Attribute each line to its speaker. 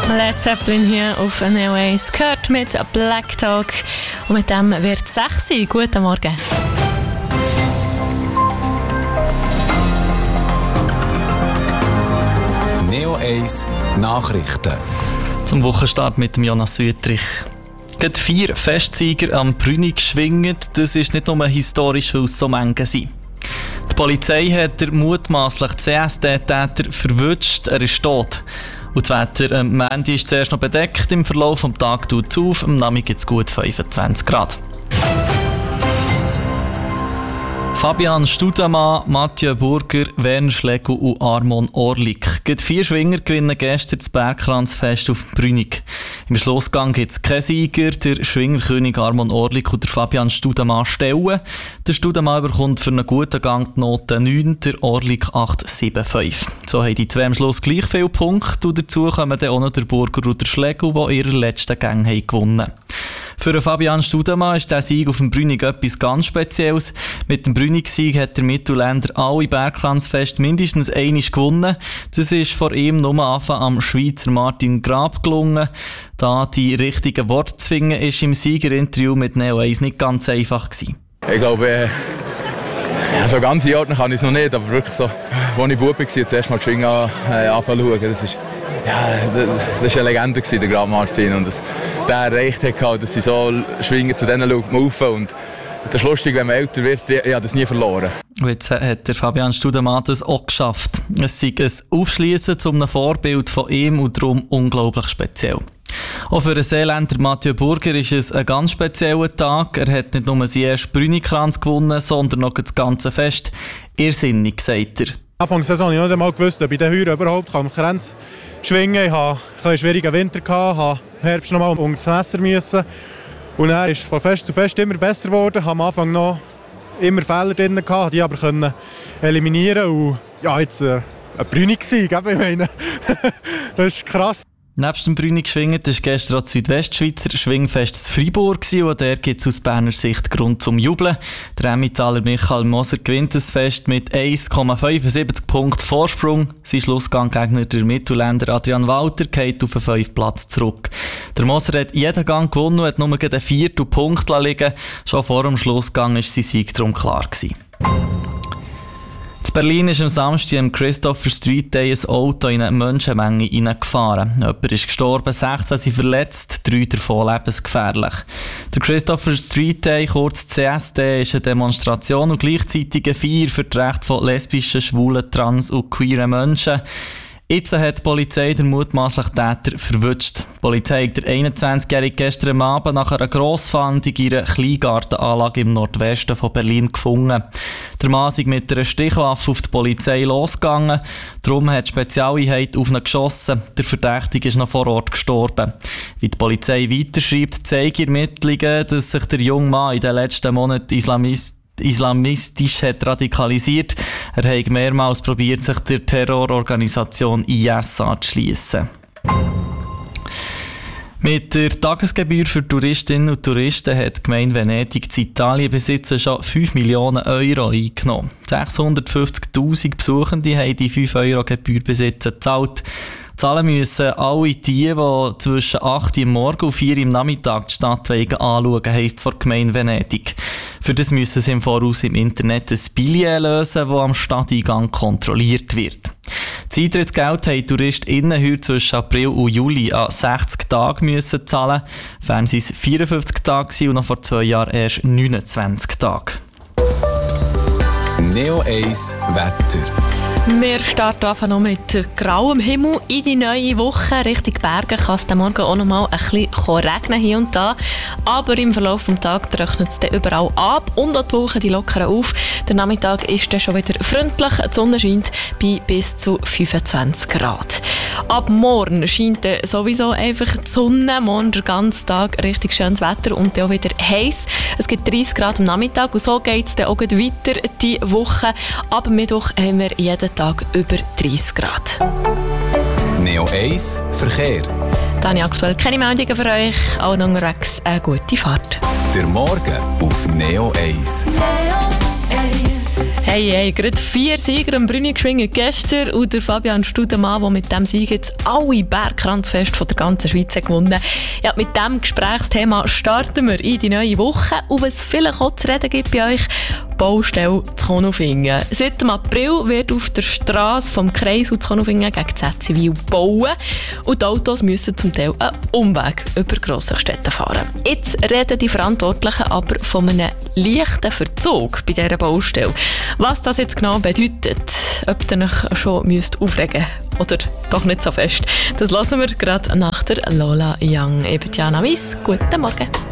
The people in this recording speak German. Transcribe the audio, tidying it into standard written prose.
Speaker 1: Led Zeppelin hier auf Neo Ace, gehört mit Black Dog. Und mit dem wird es 6 Uhr. Guten Morgen.
Speaker 2: Neo Ace Nachrichten.
Speaker 3: Zum Wochenstart mit dem Jonas Wüttrich. Gerade 4 Festsieger am Brünig schwingen. Das ist nicht nur historisch, weil es so Mengen sind. Die Polizei hat den mutmaßlichen CSD-Täter verwünscht. Er ist tot. Und das Wetter am Montag ist zuerst noch bedeckt. Im Verlauf des Tages tut es auf. Am Nachmittag gibt es gut 25 Grad. Fabian Studemann, Mathieu Burger, Werner Schlegel und Armon Orlik. Die 4 Schwinger gewinnen gestern das Bergkranzfest auf Brünig. Im Schlussgang gibt es keinen Sieger. Der Schwingerkönig Armon Orlik und der Fabian Studemann stellen. Der Studemann bekommt für einen guten Gang die Note 9, der Orlik 8,75. So haben die 2 am Schluss gleich viele Punkte. Und dazu kommen dann auch noch der Burger und der Schlegel, die ihre letzten Gänge gewonnen haben. Für Fabian Studemann ist der Sieg auf dem Brünig etwas ganz Spezielles. Mit dem Brünig-Sieg hat der Mittelländer alle Bergkranzfest mindestens einmal gewonnen. Das ist vor ihm nur am Schweizer Martin Grab gelungen. Da die richtigen Worte zu finden, ist im Siegerinterview mit Neo Ace nicht ganz einfach gewesen.
Speaker 4: Ich glaube, so ganz einordnen kann ich es noch nicht, aber wirklich so, als ich Bub war, zuerst mal geschwingen anfangen zu schauen. Das war eine Legende, der Grab Martin. Und der erreicht hat, dass sie so schwingen, zu denen schaut man auf. Und das ist lustig, wenn man älter wird, ich habe das nie verloren.
Speaker 3: Und jetzt hat der Fabian Studemann das auch geschafft. Es ist ein Aufschliessen zu einem Vorbild von ihm und darum unglaublich speziell. Auch für den Seeländer Mathieu Burger ist es ein ganz spezieller Tag. Er hat nicht nur seinen ersten Brünig-Kranz gewonnen, sondern noch das ganze Fest. Irrsinnig, sagt er.
Speaker 5: Anfang der Saison habe ich nicht einmal gewusst, ob ich den Heuer überhaupt am Kranz schwingen kann. Ich hatte einen schwierigen Winter, habe im Herbst noch mal um das Messer müssen. Und dann ist es von Fest zu Fest immer besser geworden. Ich hatte am Anfang noch immer Fehler drin, die aber können eliminieren. Und ja, jetzt ein Brünig-Sieg, ich meine, das ist krass.
Speaker 3: Nebst dem Brünig schwingen war gestern auch das Südwestschweizer Schwingfest in Freiburg und der gibt es aus Berner Sicht Grund zum Jubeln. Der Emmentaler Michael Moser gewinnt das Fest mit 1,75 Punkten Vorsprung. Sein Schlussgang-Gegner, der Mittelländer Adrian Walter, geht auf den 5. Platz zurück. Der Moser hat jeden Gang gewonnen und hat nur den 4. Punkt liegen. Schon vor dem Schlussgang war sein Sieg darum klar gewesen. In Berlin ist am Samstag am Christopher Street Day ein Auto in eine Menschenmenge hineingefahren. Jemand ist gestorben, 16 sind verletzt, 3 davon lebensgefährlich. Der Christopher Street Day, kurz CSD, ist eine Demonstration und gleichzeitig eine Feier für die Rechte von lesbischen, schwulen, trans- und queeren Menschen. Jetzt hat die Polizei den mutmaßlichen Täter verwünscht. Die Polizei hat den 21-Jährigen gestern Abend nach einer Grossfahndung in einer Kleingartenanlage im Nordwesten von Berlin gefunden. Der Mann ist mit einer Stichwaffe auf die Polizei losgegangen. Darum hat die Spezialeinheit auf ihn geschossen. Der Verdächtige ist noch vor Ort gestorben. Wie die Polizei weiterschreibt, zeigen Ermittlungen, dass sich der junge Mann in den letzten Monaten islamistisch hat radikalisiert. Er hat mehrmals probiert, sich der Terrororganisation IS anzuschliessen. Mit der Tagesgebühr für Touristinnen und Touristen hat die Gemeinde Venedig in Italien bis jetzt schon 5 Millionen Euro eingenommen. 650'000 Besuchende haben die 5 Euro Gebühr bis jetzt gezahlt. Zahlen müssen alle die zwischen 8 Uhr am Morgen und 4 Uhr am Nachmittag die Stadt anschauen, heisst es von der Gemeinde Venedig. Für das müssen sie im Voraus im Internet ein Billet lösen, das am Stadteingang kontrolliert wird. Das Eintrittsgeld haben TouristInnen heute zwischen April und Juli an 60 Tagen müssen zahlen. Wären es 54 Tage und noch vor 2 Jahren erst 29 Tage.
Speaker 2: Neo Ace Wetter.
Speaker 1: Wir starten einfach noch mit grauem Himmel in die neue Woche. Richtung Berge kann es morgen auch noch mal ein bisschen regnen hier und da. Aber im Verlauf des Tages trocknet es dann überall ab und auch die Wolken lockern auf. Der Nachmittag ist dann schon wieder freundlich. Die Sonne scheint bei bis zu 25 Grad. Ab morgen scheint dann sowieso einfach die Sonne. Morgen den ganzen Tag richtig schönes Wetter und dann auch wieder heiß. Es gibt 30 Grad am Nachmittag und so geht es dann auch weiter die Woche. Ab Mittwoch haben wir jeden Tag über 30 Grad.
Speaker 2: Neo Ace Verkehr.
Speaker 1: Dann habe ich aktuell keine Meldungen für euch. Auch noch unterwegs eine gute Fahrt.
Speaker 2: Der Morgen auf Neo Ace.
Speaker 1: Hey Hey, gerade 4 Sieger am Brünig-Schwingen gestern und der Fabian Studemann, der mit dem Sieg jetzt alle Bergkranzfeste von der ganzen Schweiz gewonnen hat. Ja, mit diesem Gesprächsthema starten wir in die neue Woche. Und was vielleicht auch zu reden gibt bei euch, Baustelle zu Konolfingen. Seit dem April wird auf der Strasse vom Kreis zu Konolfingen gegen Zetzivil bauen und die Autos müssen zum Teil einen Umweg über Grossstädte fahren. Jetzt reden die Verantwortlichen aber von einem leichten Verzug bei dieser Baustelle. Was das jetzt genau bedeutet, ob ihr euch schon aufregen müsst oder doch nicht so fest, das hören wir gerade nach der Lola Young. Ich bin Jana Weiss. Guten Morgen.